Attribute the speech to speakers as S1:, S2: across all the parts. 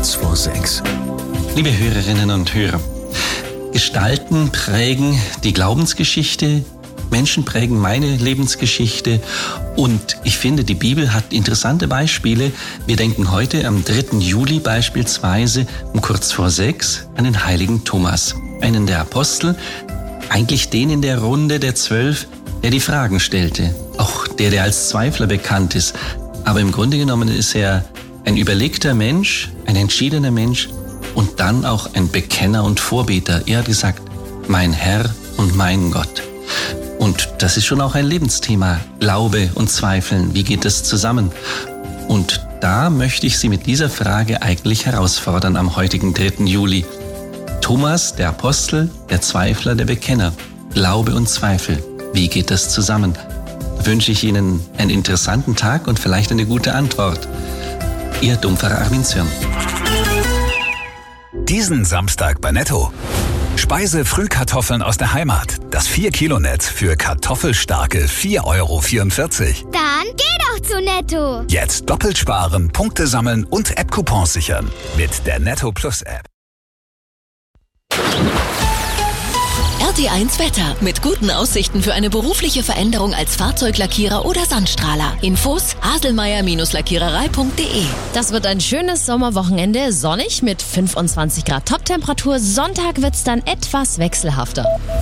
S1: kurz vor 6.
S2: Liebe Hörerinnen und Hörer, Gestalten prägen die Glaubensgeschichte, Menschen prägen meine Lebensgeschichte und ich finde, die Bibel hat interessante Beispiele. Wir denken heute am 3. Juli beispielsweise um kurz vor 6 an den heiligen Thomas, einen der Apostel, eigentlich den in der Runde der 12, der die Fragen stellte, auch der als Zweifler bekannt ist. Aber im Grunde genommen ist er ein überlegter Mensch, ein entschiedener Mensch und dann auch ein Bekenner und Vorbeter. Er hat gesagt, mein Herr und mein Gott. Und das ist schon auch ein Lebensthema, Glaube und Zweifeln. Wie geht das zusammen? Und da möchte ich Sie mit dieser Frage eigentlich herausfordern am heutigen 3. Juli. Thomas, der Apostel, der Zweifler, der Bekenner. Glaube und Zweifel. Wie geht das zusammen? Da wünsche ich Ihnen einen interessanten Tag und vielleicht eine gute Antwort. Ihr Dompfarrer Armin Zürn.
S1: Diesen Samstag bei Netto. Speise-Frühkartoffeln aus der Heimat. Das 4-Kilo-Netz für kartoffelstarke 4,44 €.
S3: Dann geh doch zu Netto.
S1: Jetzt doppelt sparen, Punkte sammeln und App-Coupons sichern. Mit der Netto Plus App.
S4: RT1 Wetter. Mit guten Aussichten für eine berufliche Veränderung als Fahrzeuglackierer oder Sandstrahler. Infos haselmeier-lackiererei.de.
S5: Das wird ein schönes Sommerwochenende, sonnig mit 25 Grad Toptemperatur. Sonntag wird's dann etwas wechselhafter.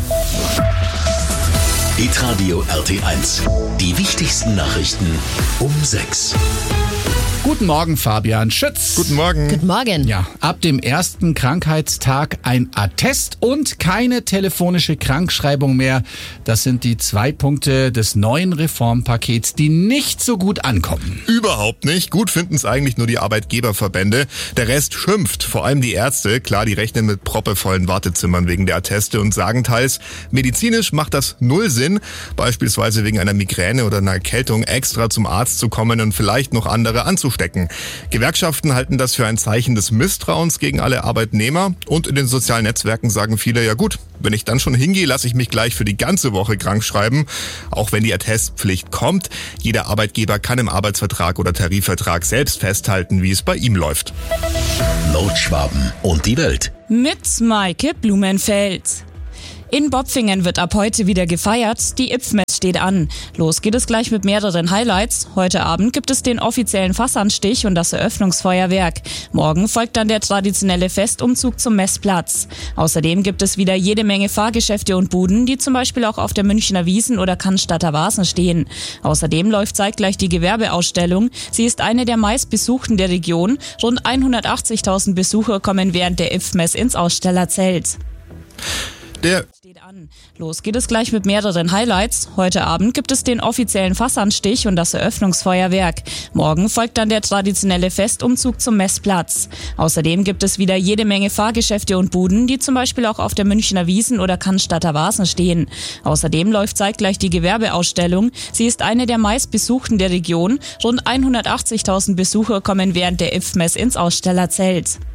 S6: Hitradio RT1. Die wichtigsten Nachrichten um 6.
S7: Guten Morgen, Fabian Schütz.
S8: Guten Morgen.
S5: Guten Morgen.
S7: Ja, ab dem ersten Krankheitstag ein Attest und keine telefonische Krankschreibung mehr. Das sind die 2 Punkte des neuen Reformpakets, die nicht so gut ankommen.
S8: Überhaupt nicht. Gut finden es eigentlich nur die Arbeitgeberverbände. Der Rest schimpft, vor allem die Ärzte. Klar, die rechnen mit proppevollen Wartezimmern wegen der Atteste und sagen teils, medizinisch macht das null Sinn, beispielsweise wegen einer Migräne oder einer Erkältung extra zum Arzt zu kommen und vielleicht noch andere anzustecken. Gewerkschaften halten das für ein Zeichen des Misstrauens gegen alle Arbeitnehmer und in den sozialen Netzwerken sagen viele, ja gut, wenn ich dann schon hingehe, lasse ich mich gleich für die ganze Woche krank schreiben, auch wenn die Attestpflicht kommt. Jeder Arbeitgeber kann im Arbeitsvertrag oder Tarifvertrag selbst festhalten, wie es bei ihm läuft.
S6: Nordschwaben und die Welt.
S9: Mit Maike Blumenfeld. In Bopfingen wird ab heute wieder gefeiert. Die IPFMS steht an. Los geht es gleich mit mehreren Highlights. Heute Abend gibt es den offiziellen Fassanstich und das Eröffnungsfeuerwerk. Morgen folgt dann der traditionelle Festumzug zum Messplatz. Außerdem gibt es wieder jede Menge Fahrgeschäfte und Buden, die zum Beispiel auch auf der Münchner Wiesn oder Cannstatter Vasen stehen. Außerdem läuft zeitgleich die Gewerbeausstellung. Sie ist eine der meistbesuchten der Region. Rund 180.000 Besucher kommen während der IPFMS ins Ausstellerzelt. Steht an. Los geht es gleich mit mehreren Highlights. Heute Abend gibt es den offiziellen Fassanstich und das Eröffnungsfeuerwerk. Morgen folgt dann der traditionelle Festumzug zum Messplatz. Außerdem gibt es wieder jede Menge Fahrgeschäfte und Buden, die zum Beispiel auch auf der Münchner Wiesn oder Cannstatter Vasen stehen. Außerdem läuft zeitgleich die Gewerbeausstellung. Sie ist eine der meistbesuchten der Region. Rund 180.000 Besucher kommen während der IPFMS ins Ausstellerzelt.